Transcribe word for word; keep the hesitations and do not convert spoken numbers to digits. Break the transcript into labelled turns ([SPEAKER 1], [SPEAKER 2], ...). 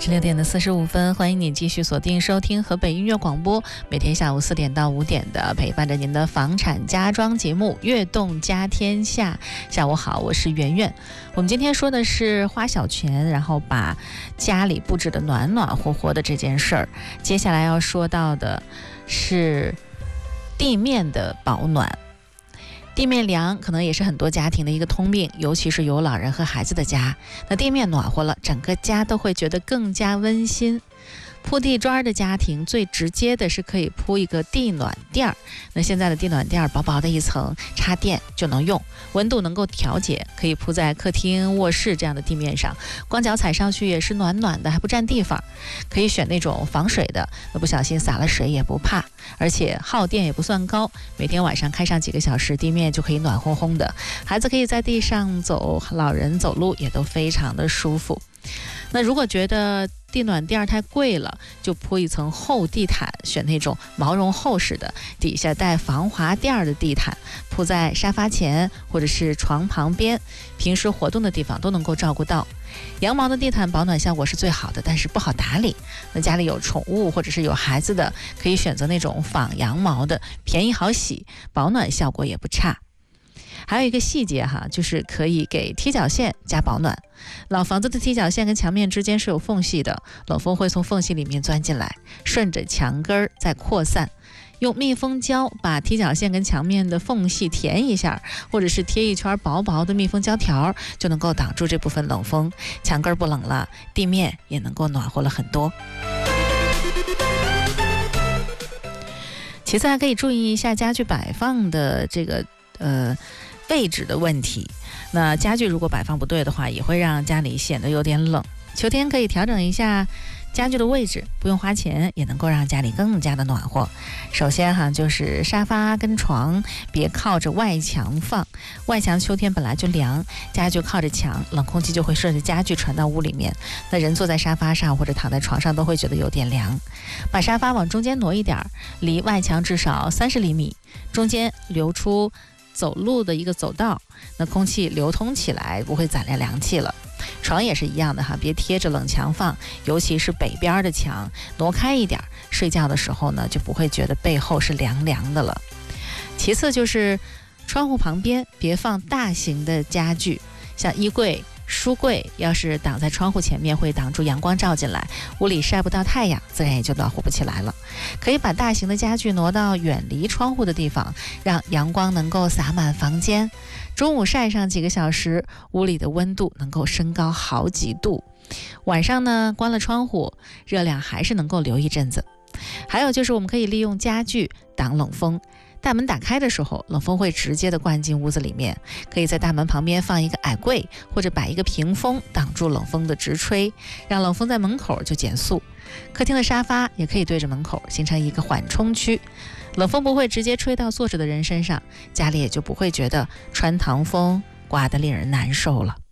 [SPEAKER 1] 十六点的四十五分，欢迎你继续锁定收听河北音乐广播，每天下午四点到五点的陪伴着您的房产家装节目《悦动家天下》。下午好，我是圆圆。我们今天说的是花小钱，然后把家里布置的暖暖和和的这件事儿。接下来要说到的是地面的保暖。地面凉可能也是很多家庭的一个通病，尤其是有老人和孩子的家。那地面暖和了，整个家都会觉得更加温馨。铺地砖的家庭最直接的是可以铺一个地暖垫儿。那现在的地暖垫儿薄薄的一层，插电就能用，温度能够调节，可以铺在客厅、卧室这样的地面上，光脚踩上去也是暖暖的，还不占地方。可以选那种防水的，那不小心洒了水也不怕，而且耗电也不算高，每天晚上开上几个小时，地面就可以暖烘烘的，孩子可以在地上走，老人走路也都非常的舒服。那如果觉得地暖垫太贵了，就铺一层厚地毯，选那种毛绒厚实的，底下带防滑垫的地毯，铺在沙发前或者是床旁边，平时活动的地方都能够照顾到。羊毛的地毯保暖效果是最好的，但是不好打理。那家里有宠物或者是有孩子的，可以选择那种仿羊毛的，便宜好洗，保暖效果也不差。还有一个细节哈，就是可以给踢脚线加保暖。老房子的踢脚线跟墙面之间是有缝隙的，冷风会从缝隙里面钻进来，顺着墙根儿再扩散。用密封胶把踢脚线跟墙面的缝隙填一下，或者是贴一圈薄薄的密封胶条，就能够挡住这部分冷风，墙根儿不冷了，地面也能够暖和了很多。其次还可以注意一下家具摆放的这个呃位置的问题。那家具如果摆放不对的话，也会让家里显得有点冷。秋天可以调整一下家具的位置，不用花钱也能够让家里更加的暖和。首先哈，就是沙发跟床别靠着外墙放，外墙秋天本来就凉，家具靠着墙，冷空气就会顺着家具传到屋里面，那人坐在沙发上或者躺在床上都会觉得有点凉。把沙发往中间挪一点，离外墙至少三十厘米，中间留出走路的一个走道，那空气流通起来，不会攒来凉气了。床也是一样的哈，别贴着冷墙放，尤其是北边的墙，挪开一点，睡觉的时候呢，就不会觉得背后是凉凉的了。其次就是窗户旁边别放大型的家具，像衣柜、书柜，要是挡在窗户前面，会挡住阳光照进来，屋里晒不到太阳，自然也就暖和不起来了。可以把大型的家具挪到远离窗户的地方，让阳光能够洒满房间。中午晒上几个小时，屋里的温度能够升高好几度。晚上呢，关了窗户，热量还是能够留一阵子。还有就是我们可以利用家具挡冷风。大门打开的时候，冷风会直接的灌进屋子里面，可以在大门旁边放一个矮柜，或者摆一个屏风，挡住冷风的直吹，让冷风在门口就减速。客厅的沙发也可以对着门口，形成一个缓冲区，冷风不会直接吹到坐着的人身上，家里也就不会觉得穿堂风刮得令人难受了。